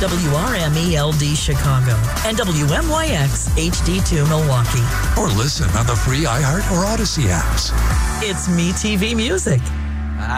WRMELD Chicago, and WMYX HD2 Milwaukee. Or listen on the free iHeart or Odyssey apps. It's Me TV Music.